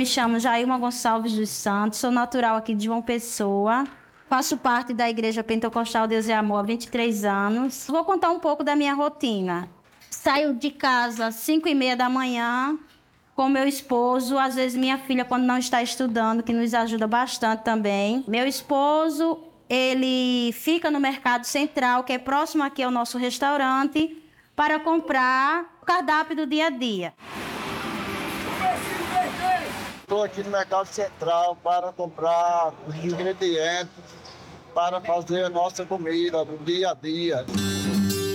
Me chamo Jailma Gonçalves dos Santos, sou natural aqui de João Pessoa. Faço parte da Igreja Pentecostal Deus e Amor há 23 anos. Vou contar um pouco da minha rotina. Saio de casa às 5h30 da manhã com meu esposo, às vezes minha filha quando não está estudando, que nos ajuda bastante também. Meu esposo, ele fica no Mercado Central, que é próximo aqui ao nosso restaurante, para comprar o cardápio do dia a dia. Estou aqui no Mercado Central para comprar os ingredientes para fazer a nossa comida do dia a dia.